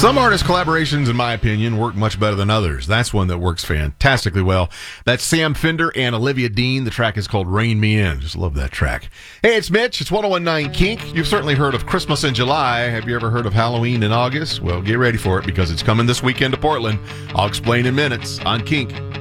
Some artist collaborations, in my opinion, work much better than others. That's one that works fantastically well. That's Sam Fender and Olivia Dean. The track is called Rain Me In. Just love that track. Hey, it's Mitch. It's 1019 Kink. You've certainly heard of Christmas in July. Have you ever heard of Halloween in August? Well, get ready for it because it's coming this weekend to Portland. I'll explain in minutes on Kink.